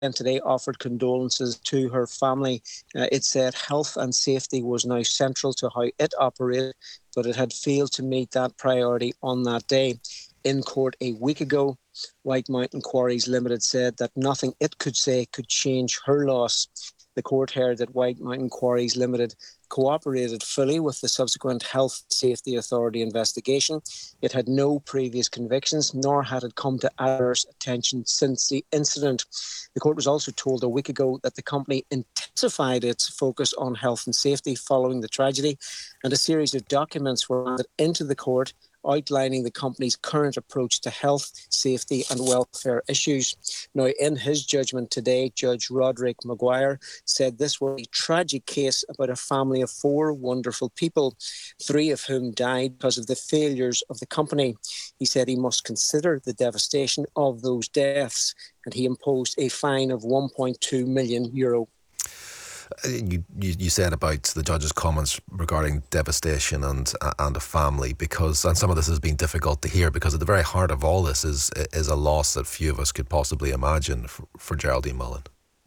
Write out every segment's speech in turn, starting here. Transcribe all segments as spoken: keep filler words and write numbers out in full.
and today offered condolences to her family. Uh, it said health and safety was now central to how it operated, but it had failed to meet that priority on that day. In court a week ago, White Mountain Quarries Limited said that nothing it could say could change her loss. The court heard that White Mountain Quarries Limited cooperated fully with the subsequent Health Safety Authority investigation. It had no previous convictions, nor had it come to adverse attention since the incident. The court was also told a week ago that the company intensified its focus on health and safety following the tragedy, and a series of documents were handed into the court outlining the company's current approach to health, safety and welfare issues. Now, in his judgment today, Judge Roderick Maguire said this was a tragic case about a family of four wonderful people, three of whom died because of the failures of the company. He said he must consider the devastation of those deaths, and he imposed a fine of one point two million euro. You, you, you said about the judge's comments regarding devastation and and a family, because and some of this has been difficult to hear, because at the very heart of all this is is a loss that few of us could possibly imagine for, for Geraldine Mullen.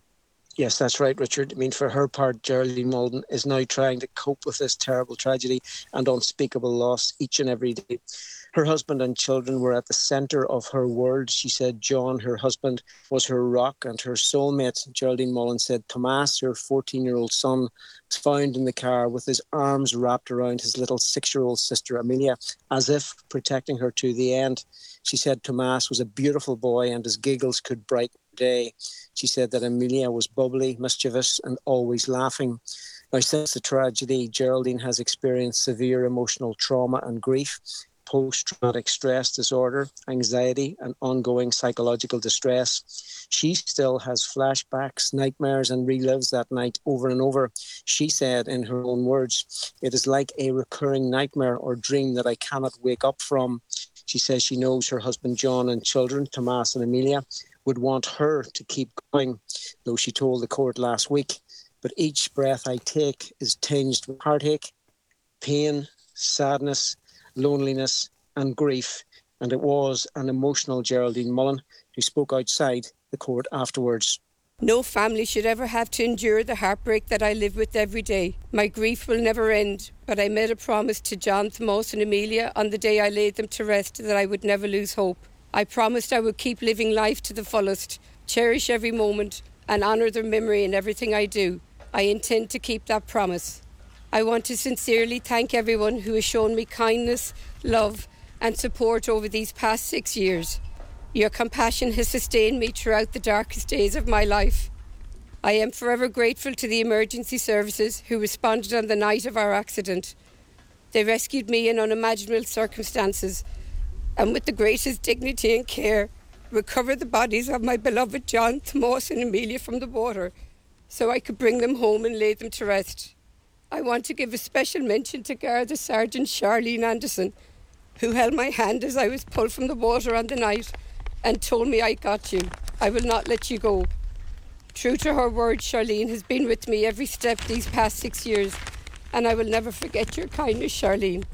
Yes, that's right, Richard. I mean, for her part, Geraldine Mullen is now trying to cope with this terrible tragedy and unspeakable loss each and every day. Her husband and children were at the centre of her world. She said John, her husband, was her rock and her soulmate. Geraldine Mullen said Tomas, her fourteen-year-old son, was found in the car with his arms wrapped around his little six-year-old sister, Amelia, as if protecting her to the end. She said Tomas was a beautiful boy and his giggles could brighten the day. She said that Amelia was bubbly, mischievous and always laughing. Now, since the tragedy, Geraldine has experienced severe emotional trauma and grief, post-traumatic stress disorder, anxiety and ongoing psychological distress. She still has flashbacks, nightmares and relives that night over and over. She said in her own words, "It is like a recurring nightmare or dream that I cannot wake up from." She says she knows her husband John and children, Tomas and Amelia, would want her to keep going, though she told the court last week, "But each breath I take is tinged with heartache, pain, sadness, loneliness and grief." And it was an emotional Geraldine Mullen who spoke outside the court afterwards. No family should ever have to endure the heartbreak that I live with every day. My grief will never end, but I made a promise to John, Tomas and Amelia on the day I laid them to rest that I would never lose hope. I promised I would keep living life to the fullest, cherish every moment and honour their memory in everything I do. I intend to keep that promise. I want to sincerely thank everyone who has shown me kindness, love and support over these past six years. Your compassion has sustained me throughout the darkest days of my life. I am forever grateful to the emergency services who responded on the night of our accident. They rescued me in unimaginable circumstances and with the greatest dignity and care recovered the bodies of my beloved John, Tomas and Amelia from the water so I could bring them home and lay them to rest. I want to give a special mention to Garda Sergeant Charlene Anderson, who held my hand as I was pulled from the water on the night and told me, "I got you. I will not let you go." True to her word, Charlene has been with me every step these past six years, and I will never forget your kindness, Charlene.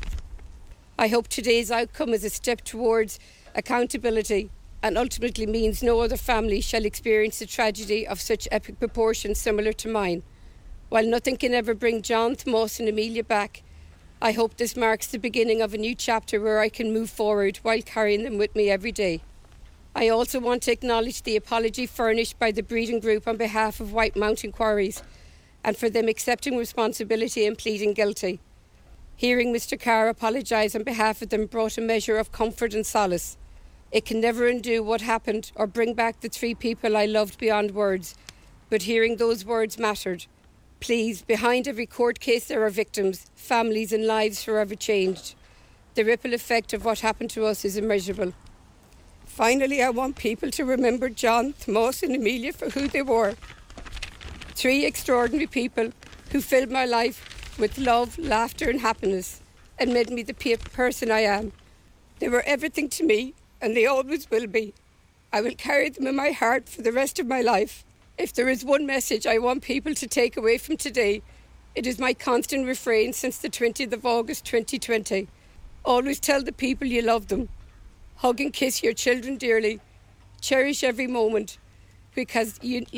I hope today's outcome is a step towards accountability and ultimately means no other family shall experience a tragedy of such epic proportions similar to mine. While nothing can ever bring John, Tomas and Amelia back, I hope this marks the beginning of a new chapter where I can move forward while carrying them with me every day. I also want to acknowledge the apology furnished by the Breeding Group on behalf of White Mountain Quarries and for them accepting responsibility and pleading guilty. Hearing Mr Carr apologise on behalf of them brought a measure of comfort and solace. It can never undo what happened or bring back the three people I loved beyond words, but hearing those words mattered. Please, behind every court case there are victims, families and lives forever changed. The ripple effect of what happened to us is immeasurable. Finally, I want people to remember John, Tomas and Amelia for who they were. Three extraordinary people who filled my life with love, laughter and happiness and made me the pe- person I am. They were everything to me and they always will be. I will carry them in my heart for the rest of my life. If there is one message I want people to take away from today, it is my constant refrain since the twentieth of August twenty twenty. Always tell the people you love them. Hug and kiss your children dearly. Cherish every moment because you